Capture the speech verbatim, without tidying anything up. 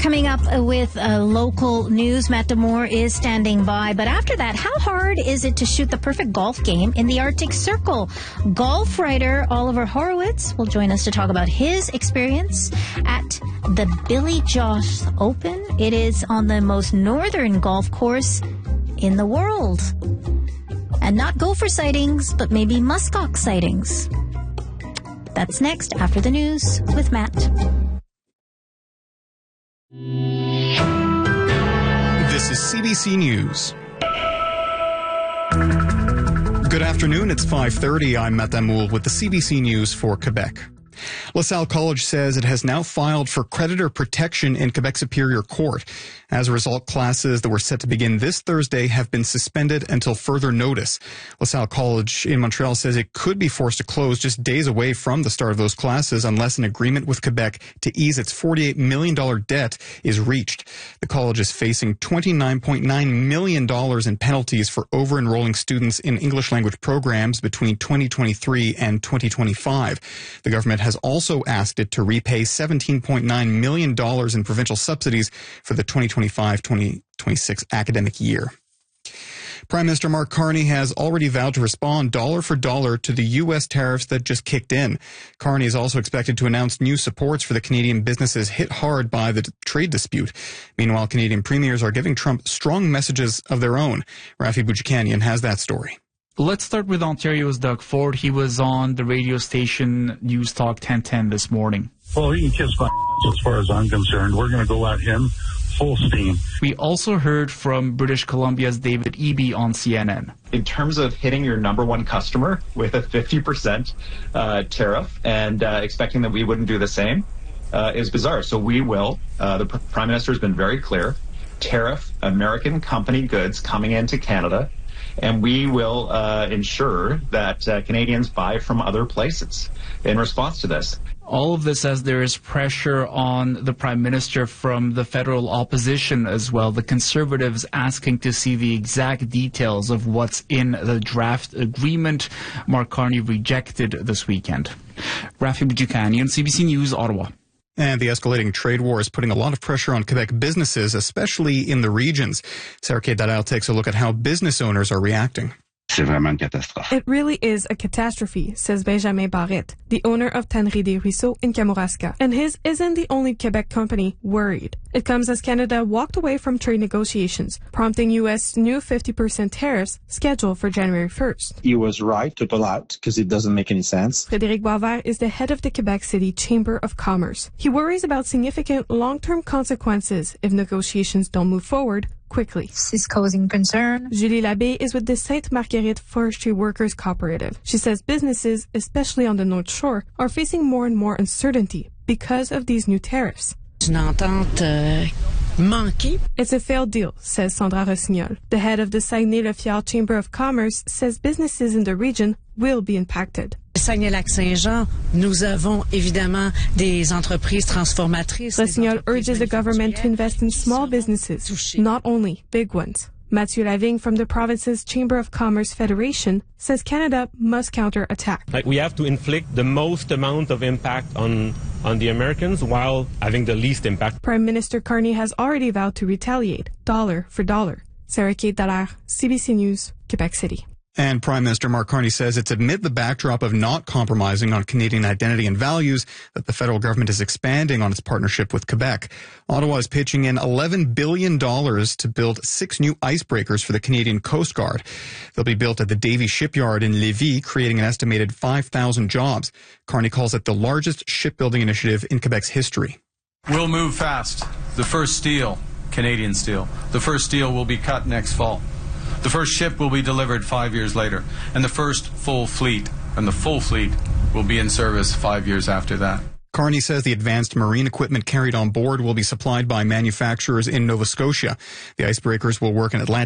Coming up with uh, local news, Matt Demore is standing by. But after that, how hard is it to shoot the perfect golf game in the Arctic Circle? Golf writer Oliver Horowitz will join us to talk about his experience at the Billy Joss Open. It is on the most northern golf course in the world. And not gopher sightings, but maybe muskox sightings. That's next after the news with Matt. This is C B C News. Good afternoon, it's five thirty. I'm Matt Damoul with the C B C News for Quebec. LaSalle College says it has now filed for creditor protection in Quebec Superior Court. As a result, classes that were set to begin this Thursday have been suspended until further notice. LaSalle College in Montreal says it could be forced to close just days away from the start of those classes unless an agreement with Quebec to ease its forty-eight million dollars debt is reached. The college is facing twenty-nine point nine million dollars in penalties for over-enrolling students in English language programs between twenty twenty-three and twenty twenty-five. The government has also asked it to repay seventeen point nine million dollars in provincial subsidies for the twenty twenty-five twenty twenty-six academic year. Prime Minister Mark Carney has already vowed to respond dollar for dollar to the U S tariffs that just kicked in. Carney is also expected to announce new supports for the Canadian businesses hit hard by the trade dispute. Meanwhile, Canadian premiers are giving Trump strong messages of their own. Rafi Boudjikanian has that story. Let's start with Ontario's Doug Ford. He was on the radio station News Talk ten ten this morning. Well, he can kiss my ass as far as I'm concerned. We're going to go at him full steam. We also heard from British Columbia's David Eby on C N N. In terms of hitting your number one customer with a fifty percent uh, tariff and uh, expecting that we wouldn't do the same uh, is bizarre. So we will. Uh, the Prime Minister has been very clear. Tariff American company goods coming into Canada. And we will uh, ensure that uh, Canadians buy from other places in response to this. All of this as there is pressure on the Prime Minister from the federal opposition as well. The Conservatives asking to see the exact details of what's in the draft agreement Mark Carney rejected this weekend. Rafi Boudjikanian, C B C News, Ottawa. And the escalating trade war is putting a lot of pressure on Quebec businesses, especially in the regions. Sarah Kate Dadal takes a look at how business owners are reacting. C'est vraiment une catastrophe. It really is a catastrophe, says Benjamin Barrette, the owner of Tannerie des Ruisseaux in Kamouraska. And his isn't the only Quebec company worried. It comes as Canada walked away from trade negotiations, prompting U S new fifty percent tariffs scheduled for January first. He was right to pull out because it doesn't make any sense. Frédéric Boisvert is the head of the Quebec City Chamber of Commerce. He worries about significant long-term consequences if negotiations don't move forward quickly. This is causing concern. Julie Labbé is with the Sainte Marguerite Forestry Workers Cooperative. She says businesses, especially on the North Shore, are facing more and more uncertainty because of these new tariffs. Une entente euh, manquée. It's a failed deal, says Sandra Rossignol. The head of the Saguenay-Le-Fjord Chamber of Commerce says businesses in the region will be impacted. Saguenay-Lac-Saint-Jean, nous avons évidemment des entreprises transformatrices. Rossignol urges the government to invest in small businesses, not only big ones. Mathieu Lavigne from the province's Chamber of Commerce Federation says Canada must counterattack. Like, we have to inflict the most amount of impact on on the Americans while having the least impact. Prime Minister Carney has already vowed to retaliate, dollar for dollar. Sarah Kate Dallaire, C B C News, Quebec City. And Prime Minister Mark Carney says it's amid the backdrop of not compromising on Canadian identity and values that the federal government is expanding on its partnership with Quebec. Ottawa is pitching in eleven billion dollars to build six new icebreakers for the Canadian Coast Guard. They'll be built at the Davie Shipyard in Lévis, creating an estimated five thousand jobs. Carney calls it the largest shipbuilding initiative in Quebec's history. We'll move fast. The first steel, Canadian steel, the first steel will be cut next fall. The first ship will be delivered five years later, and the first full fleet, and the full fleet will be in service five years after that. Carney says the advanced marine equipment carried on board will be supplied by manufacturers in Nova Scotia. The icebreakers will work in Atlantic